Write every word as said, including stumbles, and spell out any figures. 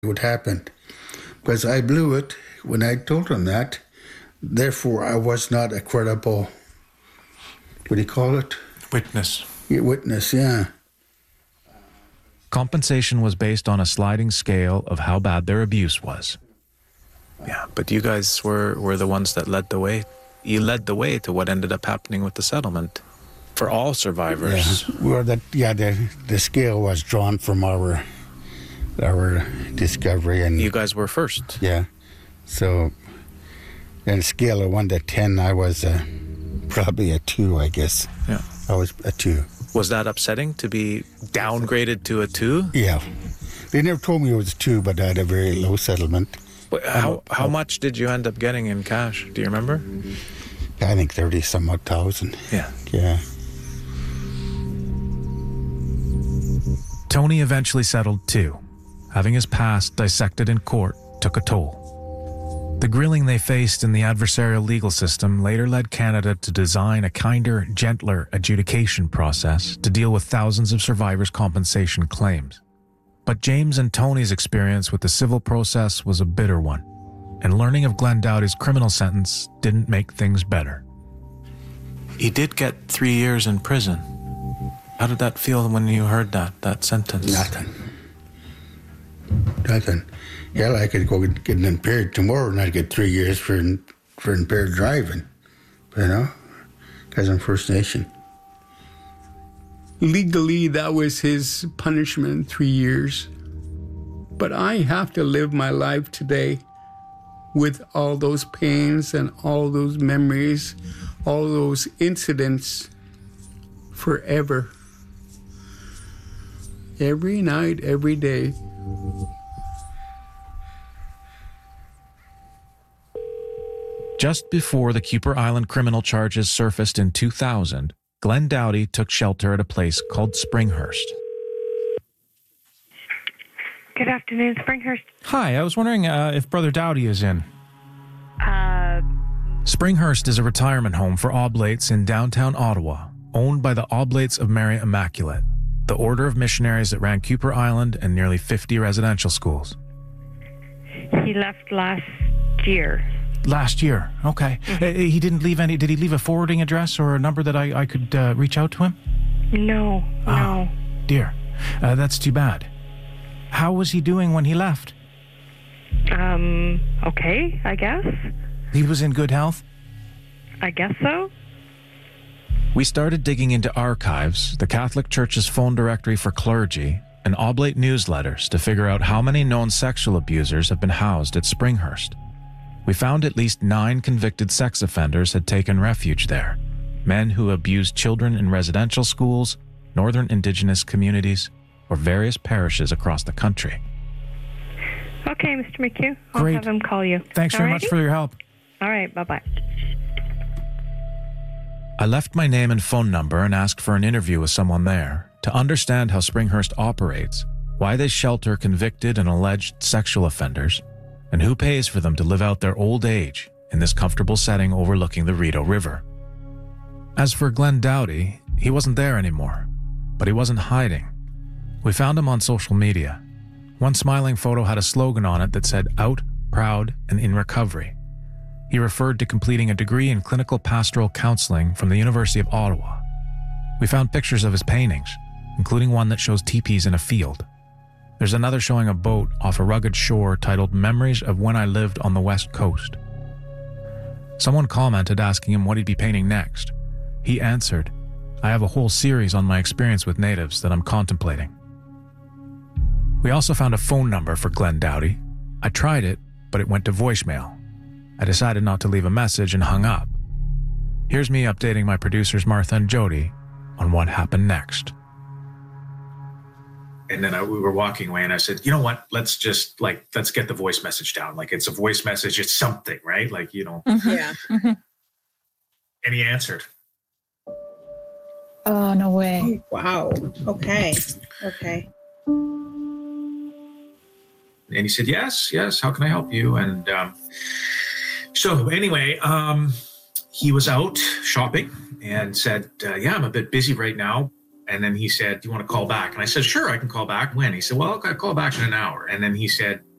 what happened. Because I blew it when I told him that. Therefore, I was not a credible, what do you call it? Witness. Yeah, witness, yeah. Compensation was based on a sliding scale of how bad their abuse was. Yeah, but you guys were, were the ones that led the way. You led the way to what ended up happening with the settlement for all survivors. Yeah, well, that, yeah the, the scale was drawn from our our discovery. And you guys were first. Yeah. So, on a scale of one to ten, I was uh, probably a two, I guess. Yeah. I was a two. Was that upsetting to be downgraded to a two? Yeah. They never told me it was a two, but I had a very low settlement. But how how much did you end up getting in cash? Do you remember? I think thirty some odd thousand. Yeah. Yeah. Tony eventually settled too. Having his past dissected in court took a toll. The grilling they faced in the adversarial legal system later led Canada to design a kinder, gentler adjudication process to deal with thousands of survivors' compensation claims. But James and Tony's experience with the civil process was a bitter one, and learning of Glenn Doughty's criminal sentence didn't make things better. He did get three years in prison. How did that feel when you heard that, that sentence? Nothing. Nothing. Hell, I could go get an impaired tomorrow and I'd get three years for for impaired driving, you know, because I'm First Nation. Legally, that was his punishment, three years. But I have to live my life today with all those pains and all those memories, all those incidents forever. Every night, every day. Just before the Kuper Island criminal charges surfaced in two thousand, Glenn Doughty took shelter at a place called Springhurst. Good afternoon, Springhurst. Hi, I was wondering uh, if Brother Doughty is in. Uh... Springhurst is a retirement home for Oblates in downtown Ottawa, owned by the Oblates of Mary Immaculate, the order of missionaries that ran Kuper Island and nearly fifty residential schools. He left last year. Last year, okay. Mm-hmm. Uh, he didn't leave any, did he leave a forwarding address or a number that I, I could uh, reach out to him? No, oh, no. Dear, uh, that's too bad. How was he doing when he left? Um, okay, I guess. He was in good health? I guess so. We started digging into archives, the Catholic Church's phone directory for clergy, and Oblate newsletters to figure out how many known sexual abusers have been housed at Springhurst. We found at least nine convicted sex offenders had taken refuge there, men who abused children in residential schools, northern Indigenous communities, or various parishes across the country. Okay, Mister McHugh. I'll Great. have him call you. Thanks very Alrighty? much for your help. All right, bye-bye. I left my name and phone number and asked for an interview with someone there to understand how Springhurst operates, why they shelter convicted and alleged sexual offenders, and who pays for them to live out their old age in this comfortable setting overlooking the Rideau River. As for Glenn Doughty, he wasn't there anymore, but he wasn't hiding. We found him on social media. One smiling photo had a slogan on it that said, "Out, proud, and in recovery." He referred to completing a degree in clinical pastoral counseling from the University of Ottawa. We found pictures of his paintings, including one that shows teepees in a field. There's another showing a boat off a rugged shore titled Memories of When I Lived on the West Coast. Someone commented asking him what he'd be painting next. He answered, "I have a whole series on my experience with natives that I'm contemplating." We also found a phone number for Glenn Doughty. I tried it, but it went to voicemail. I decided not to leave a message and hung up. Here's me updating my producers Martha and Jody on what happened next. And then I, we were walking away and I said, you know what, let's just like, let's get the voice message down. Like it's a voice message, it's something, right? Like, you know. Mm-hmm. Yeah. Mm-hmm. And he answered. Oh, no way. Oh, wow. Okay. Okay. And he said, yes, yes, how can I help you? And um, so anyway, um, he was out shopping and said, uh, yeah, I'm a bit busy right now. And then he said, do you want to call back? And I said, sure, I can call back. When? He said, well, I'll call back in an hour. And then he said,